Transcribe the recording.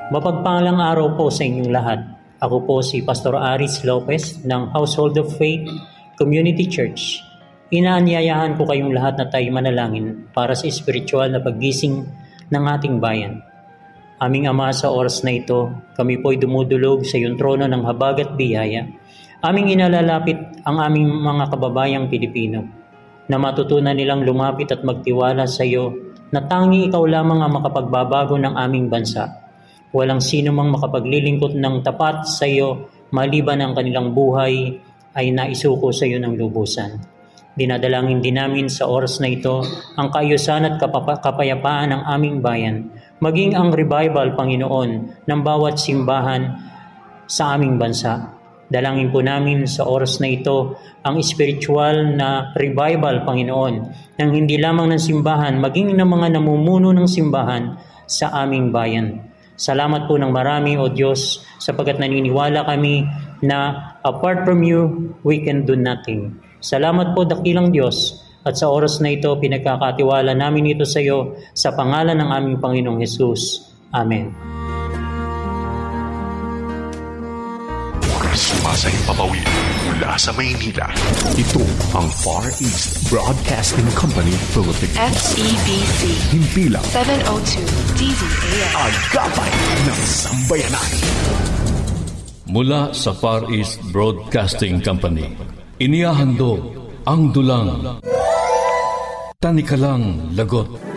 Mapagpalang araw po sa inyong lahat. Ako po si Pastor Aris Lopez ng Household of Faith Community Church. Inaanyayahan ko kayong lahat na tayo manalangin para sa espiritual na paggising ng ating bayan. Aming Ama, sa oras na ito, kami po'y dumudulog sa iyong trono ng habag at biyaya. Aming inalalapit ang aming mga kababayang Pilipino na matutunan nilang lumapit at magtiwala sa iyo na tanging ikaw lamang ang makapagbabago ng aming bansa. Walang sino mang makapaglilingkod ng tapat sa iyo maliban ang kanilang buhay ay naisuko sa iyo ng lubusan. Dinadalangin din namin sa oras na ito ang kaayusan at kapayapaan ng aming bayan, maging ang revival, Panginoon, ng bawat simbahan sa aming bansa. Dalangin po namin sa oras na ito ang spiritual na revival, Panginoon, ng hindi lamang ng simbahan, maging ng mga namumuno ng simbahan sa aming bayan. Salamat po ng marami, O Diyos, sapagkat naniniwala kami na apart from you, we can do nothing. Salamat po, dakilang Diyos, at sa oras na ito, pinagkakatiwala namin ito sa iyo sa pangalan ng aming Panginoong Hesus. Amen. Sumasayang papawid mula sa Maynila. Ito ang Far East Broadcasting Company Philippines. FEBC. Himpilang 702 DZAM. Agapay ng Sambayanan. Mula sa Far East Broadcasting Company, inihahandog ang dulang Tanikalang Lagot.